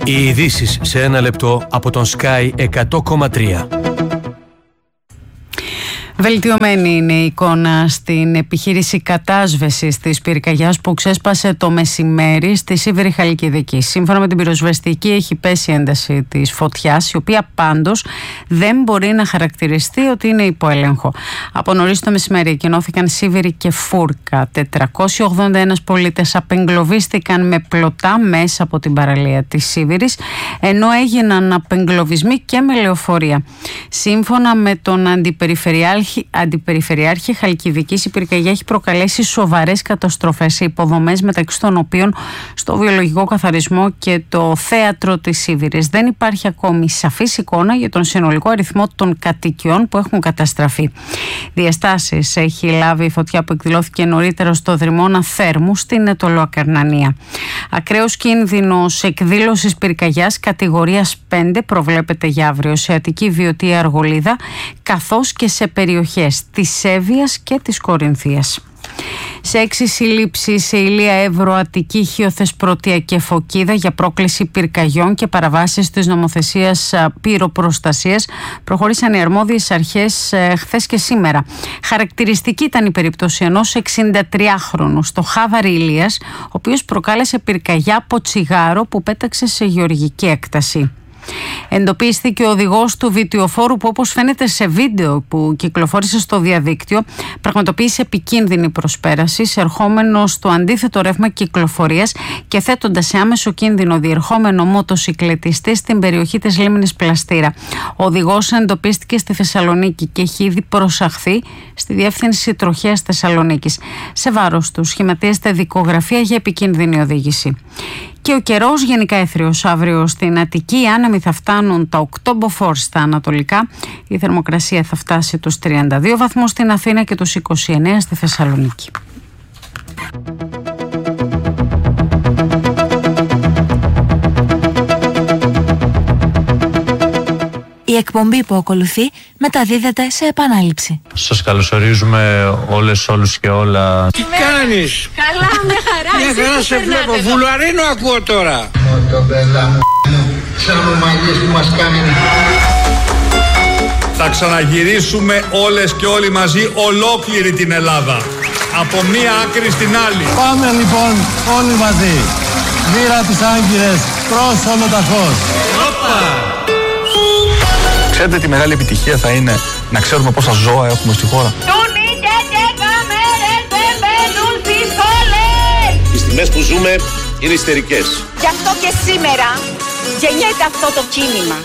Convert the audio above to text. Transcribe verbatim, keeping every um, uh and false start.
Οι ειδήσεις σε ένα λεπτό από τον Sky εκατό κόμμα τρία. Βελτιωμένη είναι η εικόνα στην επιχείρηση κατάσβεσης της πυρκαγιάς που ξέσπασε το μεσημέρι στη Σίβηρη Χαλκιδική. Σύμφωνα με την πυροσβεστική, έχει πέσει η ένταση της φωτιάς, η οποία πάντως δεν μπορεί να χαρακτηριστεί ότι είναι υπό έλεγχο. Από νωρίς το μεσημέρι εκκοινώθηκαν Σίβηρη και Φούρκα. τετρακόσιοι ογδόντα ένα πολίτες απεγκλωβίστηκαν με πλωτά μέσα από την παραλία της Σίβηρης, ενώ έγιναν απεγκλωβισμοί και με λεωφορεία. Σύμφωνα με τον Αντιπεριφερειάρχη Αντιπεριφερειάρχη Χαλκιδικής, η πυρκαγιά έχει προκαλέσει σοβαρές καταστροφές σε υποδομές, μεταξύ των οποίων στο βιολογικό καθαρισμό και το θέατρο της Σίβηρης. Δεν υπάρχει ακόμη σαφής εικόνα για τον συνολικό αριθμό των κατοικιών που έχουν καταστραφεί. Διαστάσεις έχει λάβει η φωτιά που εκδηλώθηκε νωρίτερα στο δρυμώνα Θέρμου στην Αιτωλοακαρνανία. Ακραίος κίνδυνος εκδήλωσης πυρκαγιάς κατηγορίας πέντε προβλέπεται για αύριο σε Αττική, Βιωτία, Αργολίδα, καθώς και σε περιοχές της Εύβοιας και της Κορινθίας. Σε έξι συλλήψεις σε Ηλία, Εύρο, Αττική, Χίο, Θεσπρωτεία και Φωκίδα για πρόκληση πυρκαγιών και παραβάσεις της νομοθεσίας πυροπροστασίας προχώρησαν οι αρμόδιες αρχές χθες και σήμερα. Χαρακτηριστική ήταν η περίπτωση ενός εξηντατριάχρονου στο Χάβαρη Ηλίας, ο οποίος προκάλεσε πυρκαγιά από τσιγάρο που πέταξε σε γεωργική έκταση. Εντοπίστηκε ο οδηγός του βιτιοφόρου που, όπως φαίνεται σε βίντεο που κυκλοφόρησε στο διαδίκτυο, πραγματοποίησε επικίνδυνη προσπέραση ερχόμενο στο αντίθετο ρεύμα κυκλοφορίας και θέτοντας σε άμεσο κίνδυνο διερχόμενο μοτοσικλετιστή στην περιοχή της λίμνης Πλαστήρα. Ο οδηγός εντοπίστηκε στη Θεσσαλονίκη και έχει ήδη προσαχθεί στη Διεύθυνση Τροχέας Θεσσαλονίκης. Σε βάρος του σχηματίζεται δικογραφία για επικίνδυνη οδήγηση. Και ο καιρός γενικά έθριος αύριο στην Αττική. Οι άνεμοι θα φτάνουν τα οκτώ μποφόρ στα ανατολικά. Η θερμοκρασία θα φτάσει τους τριάντα δύο βαθμούς στην Αθήνα και τους είκοσι εννέα στη Θεσσαλονίκη. Η εκπομπή που ακολουθεί μεταδίδεται σε επανάληψη. Σας καλωσορίζουμε όλες, όλους και όλα. Τι κάνεις? Καλά, μια χαρά. Μια χαρά σε βλέπω. Βουλαρίνο ακούω τώρα. Μοτομπέλα μου, σαν ομαλίες που μας κάνει. Θα ξαναγυρίσουμε όλες και όλοι μαζί ολόκληρη την Ελλάδα. Από μία άκρη στην άλλη. Πάμε λοιπόν όλοι μαζί. Βήρα τις Άγκυρες, προς ολοταχώς. Ξέρετε τι μεγάλη επιτυχία θα είναι να ξέρουμε πόσα ζώα έχουμε στη χώρα. Οι στιγμές που ζούμε είναι ιστερικές. Γι' αυτό και σήμερα γεννιέται αυτό το κίνημα.